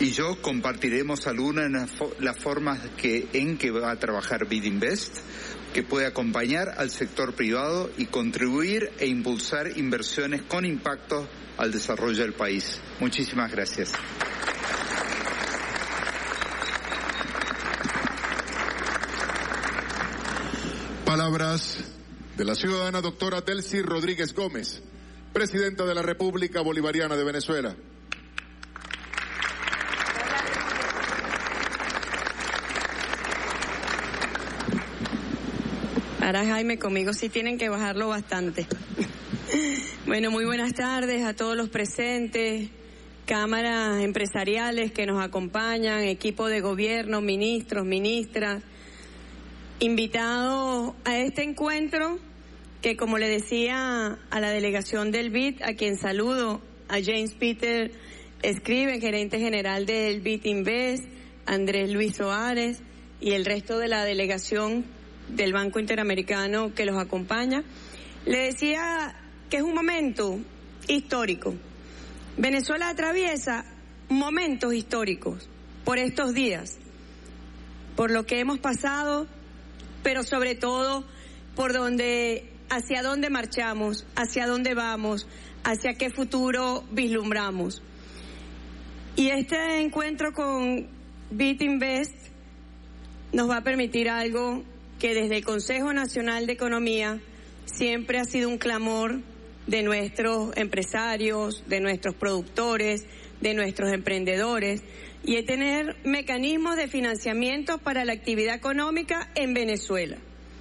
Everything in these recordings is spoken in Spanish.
y yo compartiremos algunas de las formas en que va a trabajar BitInvest, que puede acompañar al sector privado y contribuir e impulsar inversiones con impacto al desarrollo del país. Muchísimas gracias. Palabras de la ciudadana doctora Delcy Rodríguez Gómez, presidenta de la República Bolivariana de Venezuela. Ahora, Jaime, conmigo sí tienen que bajarlo bastante. Bueno, muy buenas tardes a todos los presentes, cámaras empresariales que nos acompañan, equipo de gobierno, ministros, ministras, invitados a este encuentro que, como le decía a la delegación del BID, a quien saludo, a James Peter Scriven, gerente general del BitInvest, Andrés Luis Soares y el resto de la delegación del Banco Interamericano que los acompaña. Le decía que es un momento histórico. Venezuela atraviesa momentos históricos por estos días, por lo que hemos pasado, pero sobre todo por hacia dónde marchamos, hacia dónde vamos, hacia qué futuro vislumbramos. Y este encuentro con BitInvest nos va a permitir algo que desde el Consejo Nacional de Economía siempre ha sido un clamor de nuestros empresarios, de nuestros productores, de nuestros emprendedores, y es tener mecanismos de financiamiento para la actividad económica en Venezuela.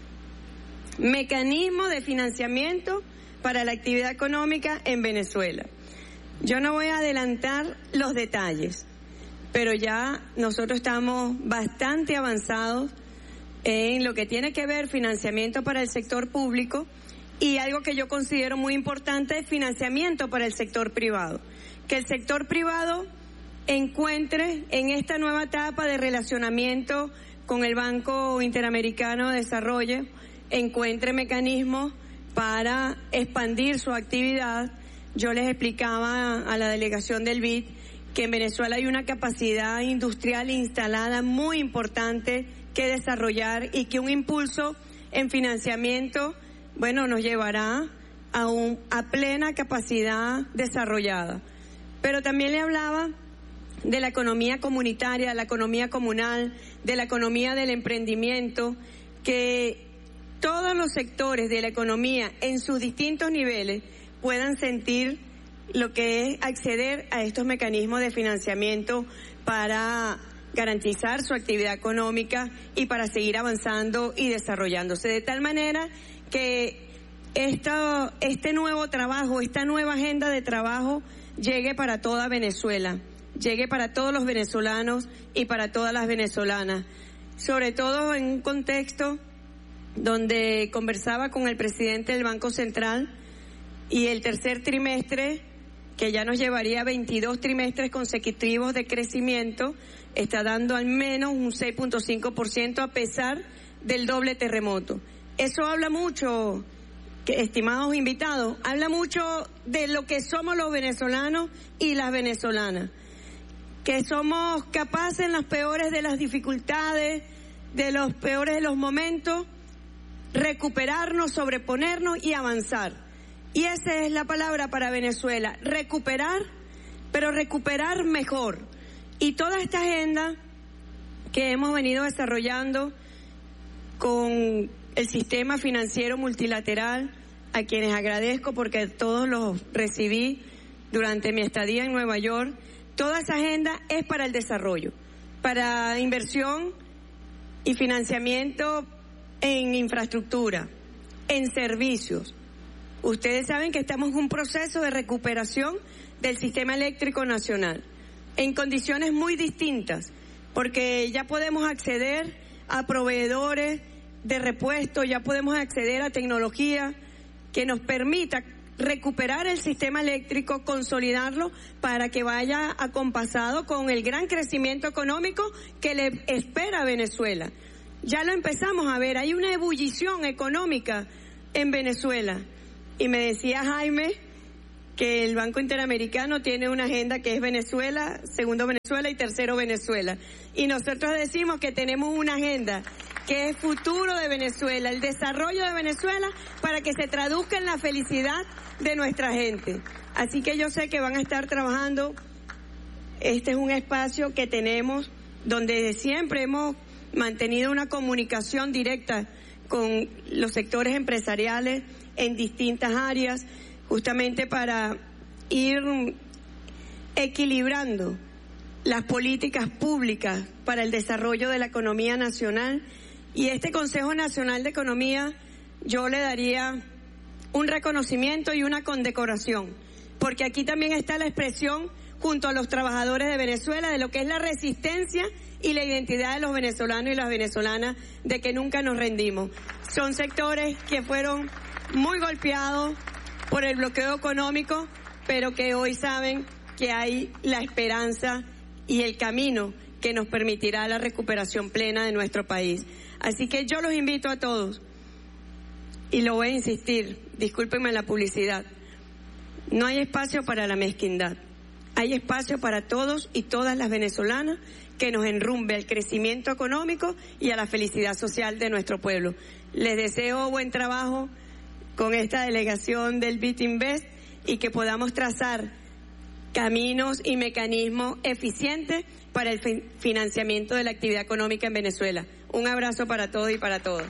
Mecanismos de financiamiento para la actividad económica en Venezuela. Yo no voy a adelantar los detalles, pero ya nosotros estamos bastante avanzados en lo que tiene que ver financiamiento para el sector público y algo que yo considero muy importante es financiamiento para el sector privado. Que el sector privado encuentre en esta nueva etapa de relacionamiento con el Banco Interamericano de Desarrollo, encuentre mecanismos para expandir su actividad. Yo les explicaba a la delegación del BID que en Venezuela hay una capacidad industrial instalada muy importante que desarrollar y que un impulso en financiamiento, bueno, nos llevará a plena capacidad desarrollada. Pero también le hablaba de la economía comunitaria, de la economía comunal, de la economía del emprendimiento, que todos los sectores de la economía en sus distintos niveles puedan sentir lo que es acceder a estos mecanismos de financiamiento para garantizar su actividad económica y para seguir avanzando y desarrollándose, de tal manera que este nuevo trabajo, esta nueva agenda de trabajo llegue para toda Venezuela, llegue para todos los venezolanos y para todas las venezolanas, sobre todo en un contexto donde conversaba con el presidente del Banco Central y el tercer trimestre, que ya nos llevaría 22 trimestres consecutivos de crecimiento, está dando al menos un 6.5% a pesar del doble terremoto. Eso habla mucho, estimados invitados, habla mucho de lo que somos los venezolanos y las venezolanas, que somos capaces en las peores de las dificultades, de los peores de los momentos, recuperarnos, sobreponernos y avanzar. Y esa es la palabra para Venezuela, recuperar, pero recuperar mejor. Y toda esta agenda que hemos venido desarrollando con el sistema financiero multilateral, a quienes agradezco porque todos los recibí durante mi estadía en Nueva York, toda esa agenda es para el desarrollo, para inversión y financiamiento en infraestructura, en servicios. Ustedes saben que estamos en un proceso de recuperación del sistema eléctrico nacional, en condiciones muy distintas, porque ya podemos acceder a proveedores de repuesto, ya podemos acceder a tecnología que nos permita recuperar el sistema eléctrico, consolidarlo para que vaya acompasado con el gran crecimiento económico que le espera a Venezuela. Ya lo empezamos a ver, hay una ebullición económica en Venezuela. Y me decía Jaime que el Banco Interamericano tiene una agenda que es Venezuela, segundo Venezuela y tercero Venezuela. Y nosotros decimos que tenemos una agenda que es futuro de Venezuela, el desarrollo de Venezuela para que se traduzca en la felicidad de nuestra gente. Así que yo sé que van a estar trabajando. Este es un espacio que tenemos donde siempre hemos mantenido una comunicación directa con los sectores empresariales en distintas áreas, justamente para ir equilibrando las políticas públicas para el desarrollo de la economía nacional. Y este Consejo Nacional de Economía yo le daría un reconocimiento y una condecoración, porque aquí también está la expresión junto a los trabajadores de Venezuela de lo que es la resistencia y la identidad de los venezolanos y las venezolanas, de que nunca nos rendimos. Son sectores que fueron muy golpeados por el bloqueo económico, pero que hoy saben que hay la esperanza y el camino que nos permitirá la recuperación plena de nuestro país. Así que yo los invito a todos, y lo voy a insistir, discúlpenme la publicidad, no hay espacio para la mezquindad, hay espacio para todos y todas las venezolanas que nos enrumbe al crecimiento económico y a la felicidad social de nuestro pueblo. Les deseo buen trabajo con esta delegación del BITINVEST y que podamos trazar caminos y mecanismos eficientes para el financiamiento de la actividad económica en Venezuela. Un abrazo para todos y para todas.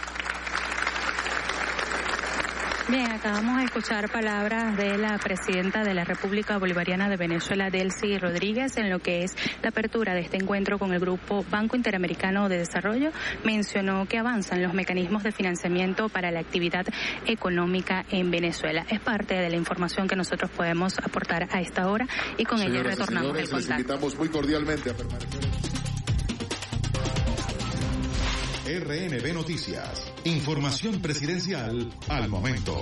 Bien, acabamos de escuchar palabras de la presidenta de la República Bolivariana de Venezuela, Delcy Rodríguez, en lo que es la apertura de este encuentro con el Grupo Banco Interamericano de Desarrollo. Mencionó que avanzan los mecanismos de financiamiento para la actividad económica en Venezuela. Es parte de la información que nosotros podemos aportar a esta hora y con ella retornamos al contacto. Les invitamos muy cordialmente a permanecer. RNB Noticias. Información presidencial al momento.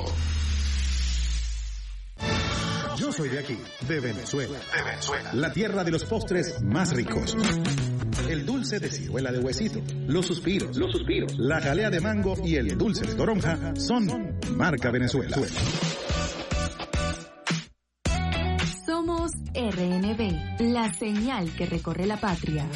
Yo soy de aquí, de Venezuela. La tierra de los postres más ricos. El dulce de ciruela de huesito, los suspiros, la jalea de mango y el dulce de toronja son marca Venezuela. Somos RNB, la señal que recorre la patria.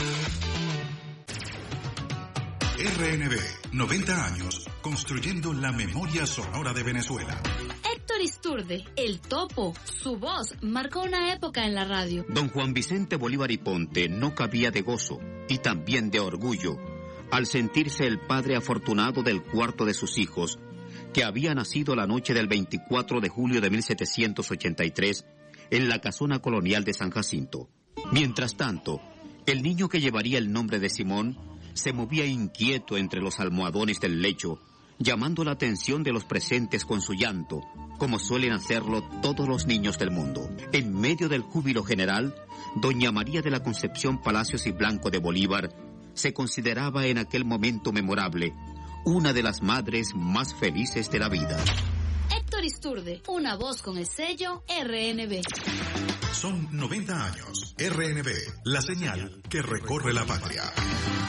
RNB, 90 años, construyendo la memoria sonora de Venezuela. Héctor Isturde, el Topo, su voz marcó una época en la radio. Don Juan Vicente Bolívar y Ponte no cabía de gozo y también de orgullo al sentirse el padre afortunado del cuarto de sus hijos, que había nacido la noche del 24 de julio de 1783 en la casona colonial de San Jacinto. Mientras tanto, el niño que llevaría el nombre de Simón se movía inquieto entre los almohadones del lecho, llamando la atención de los presentes con su llanto, como suelen hacerlo todos los niños del mundo. En medio del júbilo general, doña María de la Concepción Palacios y Blanco de Bolívar se consideraba en aquel momento memorable una de las madres más felices de la vida. Héctor Isturde, una voz con el sello RNB. Son 90 años. RNB, la señal que recorre la patria.